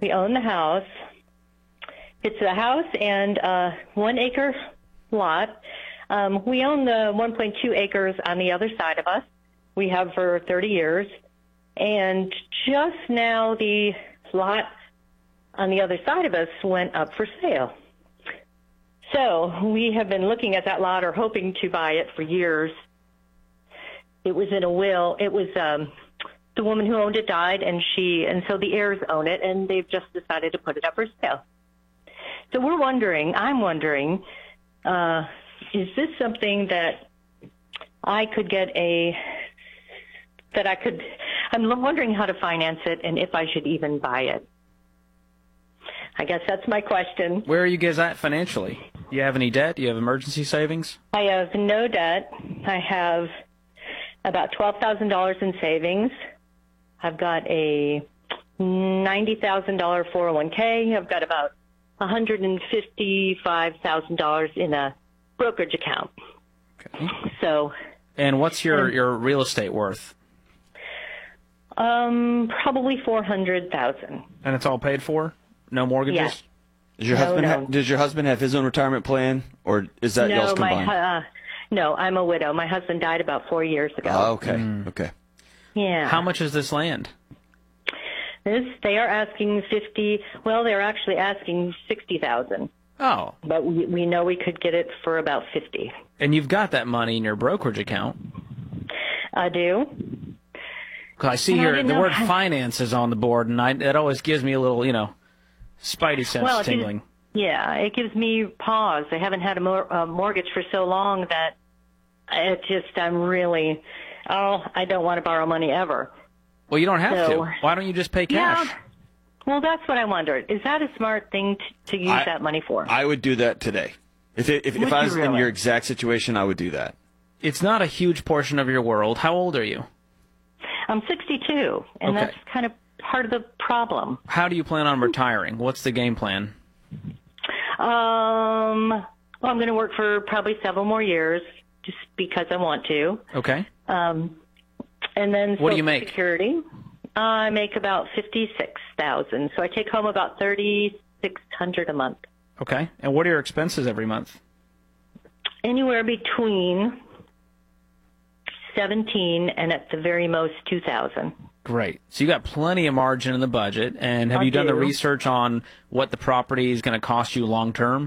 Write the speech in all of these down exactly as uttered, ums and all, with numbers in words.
We own the house. It's a house and a one-acre lot. Um, we own the one point two acres on the other side of us. We have for thirty years. And just now the lot on the other side of us went up for sale. So we have been looking at that lot or hoping to buy it for years. It was in a will. It was um, the woman who owned it died, and she and so the heirs own it, and they've just decided to put it up for sale. So we're wondering, I'm wondering, uh, is this something that I could get a, that I could, I'm wondering how to finance it and if I should even buy it. I guess that's my question. Where are you guys at financially? Do you have any debt? Do you have emergency savings? I have no debt. I have about twelve thousand dollars in savings. I've got a ninety thousand dollars four oh one k. I've got about one hundred fifty-five thousand dollars in a brokerage account. Okay. So. And what's your, and, your real estate worth? Um, probably four hundred thousand dollars. And it's all paid for? No mortgages? Yes. Does your no, husband no. ha- does your husband have his own retirement plan, or is that no, y'all's combined? My, uh, no, I'm a widow. My husband died about four years ago. Oh, okay. Mm. Okay. Yeah. How much is this land? This they are asking fifty. Well, they're actually asking sixty thousand. Oh. But we we know we could get it for about fifty. And you've got that money in your brokerage account. I do. Cause I see And I here didn't the know word how- finance is on the board, and I, it always gives me a little, you know, spidey sense Well, it gives- tingling. Yeah, it gives me pause. I haven't had a, mor- a mortgage for so long that it just I'm really oh I don't want to borrow money ever. Well, you don't have So- to. Why don't you just pay cash? Yeah. Well, that's what I wondered. Is that a smart thing t- to use I- that money for? I would do that today. If it, if, Would if I you was in really? your exact situation, I would do that. It's not a huge portion of your world. How old are you? I'm sixty-two, and Okay. that's kind of part of the problem. How do you plan on retiring? What's the game plan? Um, well, I'm going to work for probably several more years just because I want to. Okay. Um, and then What do you Social make? Security, I make about fifty-six thousand, so I take home about thirty-six hundred a month. Okay. And what are your expenses every month? Anywhere between seventeen and at the very most two thousand. Great. So you got plenty of margin in the budget. And have I you done the do. research on what the property is going to cost you long term?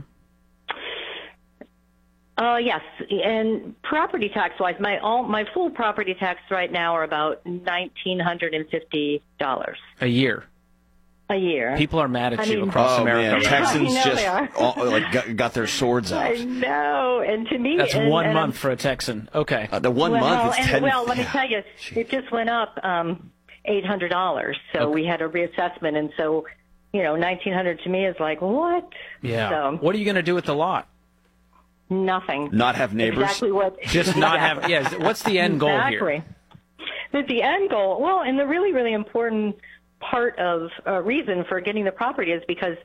Uh, yes, and property tax wise, my all my full property tax right now are about nineteen hundred and fifty dollars A year. a year. People are mad at I you mean- across Oh America. man, right now. Texans I know just they are. all, like got, got their swords out. I know, and to me, That's and, one and month I'm- for a Texan. Okay. Uh, the one well, month is and, ten. well, let me yeah. tell you, it just went up um, eight hundred dollars. So Okay. we had a reassessment, and so you know, nineteen hundred to me is like what? Yeah. So What are you going to do with the lot? nothing. Not have neighbors. Exactly what. Just not have. Yeah. What's the end goal exactly. here? But the end goal, well, and the really, really important part of uh, reason for getting the property is because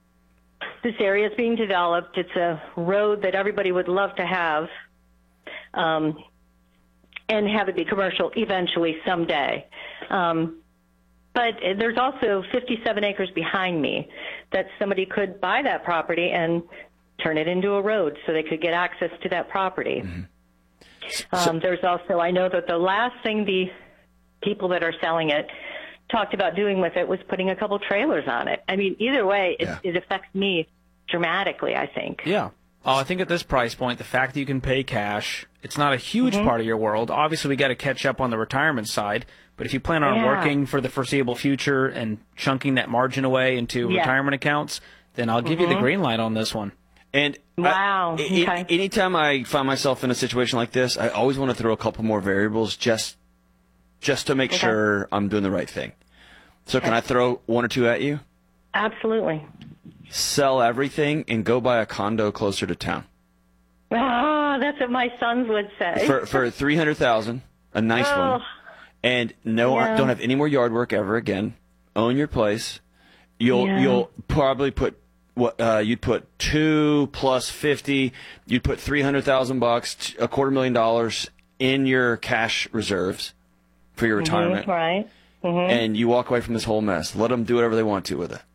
this area is being developed. It's a road that everybody would love to have, um, and have it be commercial eventually someday. Um, but there's also fifty-seven acres behind me that somebody could buy that property and turn it into a road so they could get access to that property. Mm-hmm. Um, there's also, I know that the last thing the people that are selling it talked about doing with it was putting a couple trailers on it. I mean, either way, it, Yeah. it affects me dramatically, I think. Yeah. Oh, I think at this price point, the fact that you can pay cash, it's not a huge Mm-hmm. part of your world. Obviously, we got to catch up on the retirement side. But if you plan on Yeah. working for the foreseeable future and chunking that margin away into Yeah. retirement accounts, then I'll give you the green light on this one. And Wow, I, a- okay. anytime I find myself in a situation like this, I always want to throw a couple more variables just just to make Okay. sure I'm doing the right thing. So can I throw one or two at you? Absolutely. Sell everything and go buy a condo closer to town Ah, that's what my sons would say. for for three hundred thousand, a nice Oh. one, and no, Yeah. don't have any more yard work ever again. Own your place. You'll Yeah. you'll probably put what uh, you'd put two plus fifty. You'd put three hundred thousand bucks, a quarter million dollars in your cash reserves for your retirement, Mhm, right. Mhm. and you walk away from this whole mess. Let them do whatever they want to with it.